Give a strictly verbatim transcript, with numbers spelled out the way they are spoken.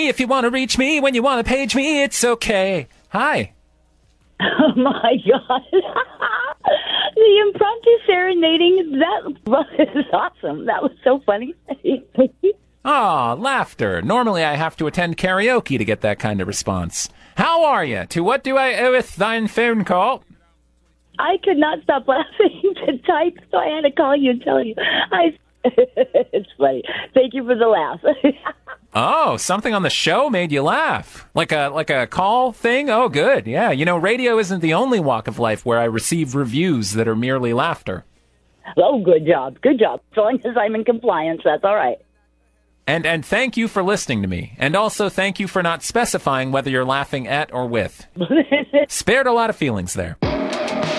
If you want to reach me, when you want to page me, it's okay. Hi. Oh, my God. The impromptu serenading, that was awesome. That was so funny. Aw, laughter. Normally I have to attend karaoke to get that kind of response. How are you? To what do I oweth thine phone call? I could not stop laughing to type, so I had to call you and tell you. I, it's funny. Thank you for the laugh. Oh, something on the show made you laugh. Like a like a call thing? Oh, good. Yeah, you know, radio isn't the only walk of life where I receive reviews that are merely laughter. Oh, good job. Good job. As long as I'm in compliance, that's all right. And and thank you for listening to me. And also thank you for not specifying whether you're laughing at or with. Spared a lot of feelings there.